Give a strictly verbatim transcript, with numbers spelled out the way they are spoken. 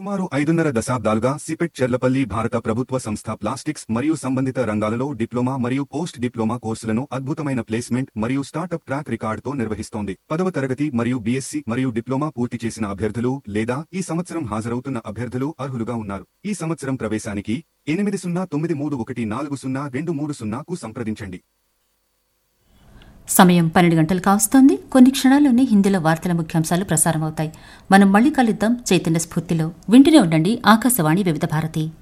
సుమారు ఐదున్నర దశాబ్దాలుగా సిపెట్ చెర్లపల్లి భారత ప్రభుత్వ సంస్థ ప్లాస్టిక్స్ మరియు సంబంధిత రంగాలలో డిప్లొమా మరియు పోస్ట్ డిప్లొమా కోర్సులను అద్భుతమైన ప్లేస్మెంట్ మరియు స్టార్టప్ ట్రాక్ రికార్డుతో నిర్వహిస్తోంది. పదవ తరగతి మరియు బీఎస్సీ మరియు డిప్లొమా పూర్తి చేసిన అభ్యర్థులు లేదా ఈ సంవత్సరం హాజరవుతున్న అభ్యర్థులు అర్హులుగా ఉన్నారు. ఈ సంవత్సరం ప్రవేశానికి ఎనిమిది సున్నా తొమ్మిది మూడు ఒకటి నాలుగు సున్నా రెండు మూడు సున్నాకు సంప్రదించండి. సమయం పన్నెండు గంటలు కావస్తోంది. కొన్ని క్షణాల్లోనే హిందీలో వార్తల ముఖ్యాంశాలు ప్రసారమవుతాయి. మనం మళ్లీ కలుద్దాం చైతన్య స్ఫూర్తిలో. వింటూనే ఉండండి ఆకాశవాణి వివిధ భారతి.